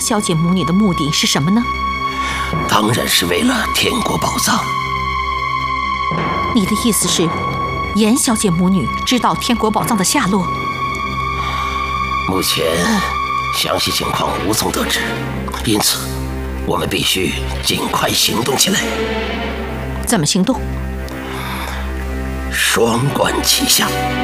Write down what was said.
小姐母女的目的是什么呢？ 当然是为了天国宝藏。 你的意思是，严小姐母女知道天国宝藏的下落？ 目前详细情况无从得知，因此我们必须尽快行动起来。 怎么行动？ 双管齐下。